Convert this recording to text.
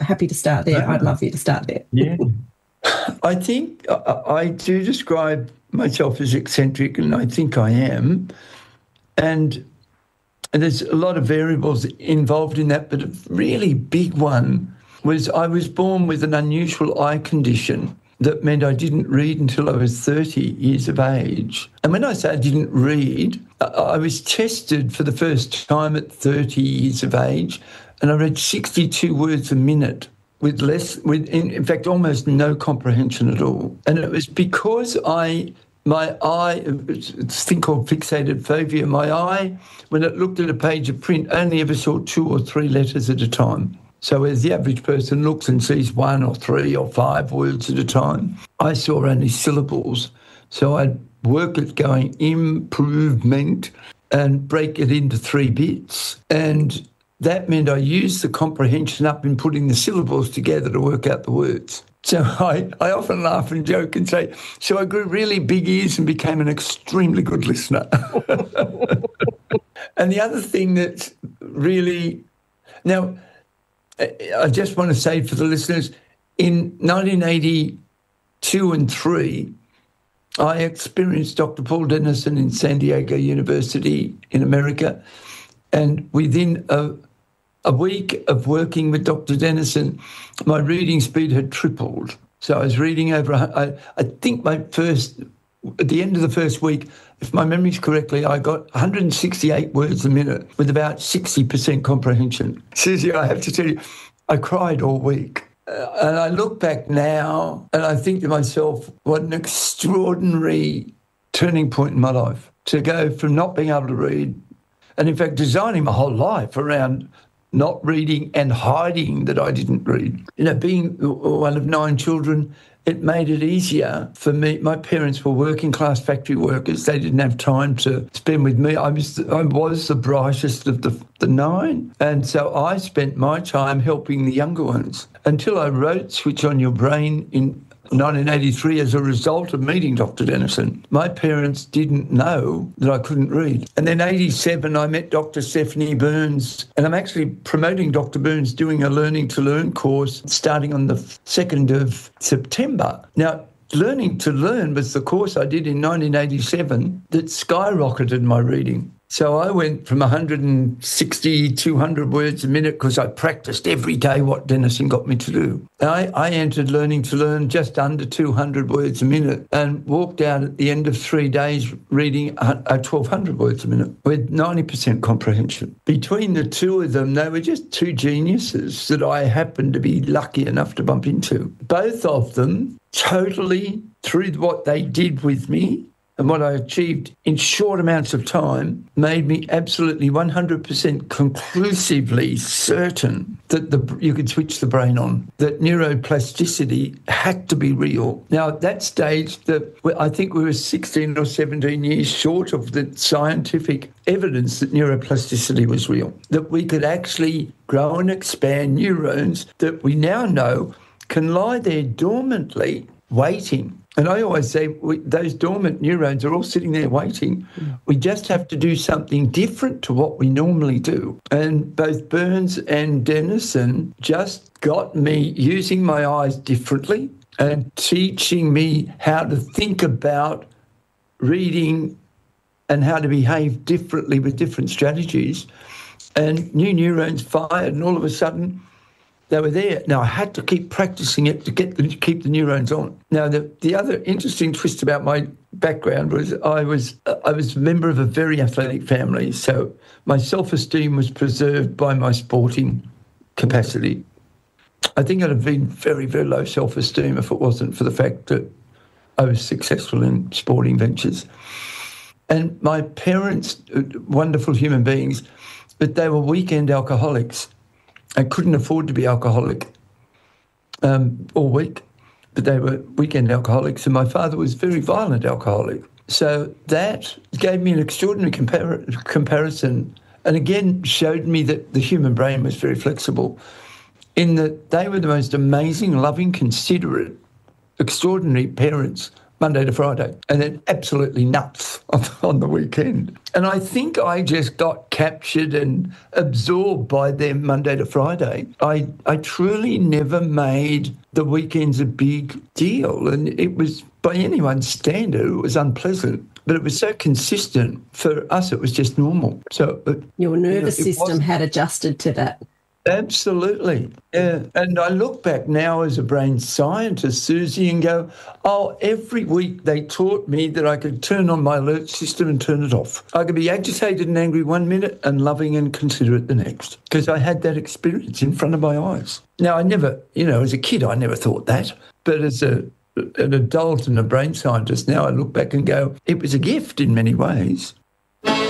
happy to start there. I'd love you to start there. Yeah. I think I do describe myself as eccentric, and I think I am. And there's a lot of variables involved in that, but a really big one was I was born with an unusual eye condition that meant I didn't read until I was 30 years of age. And when I say I didn't read, I was tested for the first time at 30 years of age, and I read 62 words a minute with in fact, almost no comprehension at all. And it was because my eye, it's a thing called fixated fovea, my eye, when it looked at a page of print, only ever saw 2 or 3 letters at a time. So as the average person looks and sees 1 or 3 or 5 words at a time, I saw only syllables. So I'd work at going improvement and break it into 3 bits. And that meant I used the comprehension up in putting the syllables together to work out the words. So I often laugh and joke and say, so I grew really big ears and became an extremely good listener. And the other thing that's really... Now, I just want to say for the listeners, in 1982 and 3, I experienced Dr. Paul Dennison in San Diego University in America, and within a week of working with Dr. Dennison, my reading speed had tripled. So I was reading over, I think at the end of the first week, if my memory's correctly, I got 168 words a minute with about 60% comprehension. Susie, I have to tell you, I cried all week. And I look back now and I think to myself, what an extraordinary turning point in my life to go from not being able to read, and in fact designing my whole life around not reading and hiding that I didn't read. You know, being one of 9 children, it made it easier for me. My parents were working class factory workers. They didn't have time to spend with me. I was the brightest of the 9. And so I spent my time helping the younger ones until I wrote Switch On Your Brain in 1983 as a result of meeting Dr. Dennison. My parents didn't know that I couldn't read. And then 87, I met Dr. Stephanie Burns, and I'm actually promoting Dr. Burns doing a Learning to Learn course starting on the 2nd of September. Now, Learning to Learn was the course I did in 1987 that skyrocketed my reading. So I went from 160, 200 words a minute because I practiced every day what Dennison got me to do. I entered Learning to Learn just under 200 words a minute and walked out at the end of 3 days reading 1,200 words a minute with 90% comprehension. Between the two of them, they were just 2 geniuses that I happened to be lucky enough to bump into. Both of them totally, through what they did with me, and what I achieved in short amounts of time, made me absolutely 100% conclusively certain that you could switch the brain on, that neuroplasticity had to be real. Now, at that stage, I think we were 16 or 17 years short of the scientific evidence that neuroplasticity was real, that we could actually grow and expand neurons that we now know can lie there dormantly, waiting. And I always say those dormant neurons are all sitting there waiting. We just have to do something different to what we normally do. And both Burns and Dennison just got me using my eyes differently and teaching me how to think about reading and how to behave differently with different strategies. And new neurons fired, and all of a sudden they were there. Now, I had to keep practicing it to keep the neurons on. Now, the other interesting twist about my background was I was a member of a very athletic family, so my self-esteem was preserved by my sporting capacity. I think I'd have been very, very low self-esteem if it wasn't for the fact that I was successful in sporting ventures. And my parents, wonderful human beings, but they were weekend alcoholics. I couldn't afford to be alcoholic all week, but they were weekend alcoholics, and my father was a very violent alcoholic. So that gave me an extraordinary comparison, and again showed me that the human brain was very flexible, in that they were the most amazing, loving, considerate, extraordinary parents Monday to Friday, and then absolutely nuts on the weekend. And I think I just got captured and absorbed by them Monday to Friday. I truly never made the weekends a big deal, and it was, by anyone's standard, it was unpleasant. But it was so consistent. For us, it was just normal. So your nervous system had adjusted to that. Absolutely. Yeah. And I look back now as a brain scientist, Susie, and go, oh, every week they taught me that I could turn on my alert system and turn it off. I could be agitated and angry 1 minute and loving and considerate the next, because I had that experience in front of my eyes. Now, I never, as a kid, I never thought that. But as an adult and a brain scientist, now I look back and go, it was a gift in many ways.